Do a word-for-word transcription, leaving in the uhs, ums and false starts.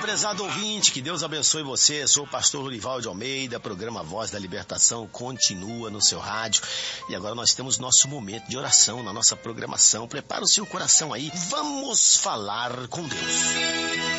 prezado ouvinte, que Deus abençoe você. Sou o pastor Lurival de Almeida, programa Voz da Libertação continua no seu rádio. E agora nós temos nosso momento de oração na nossa programação. Prepara o seu coração aí, vamos falar com Deus.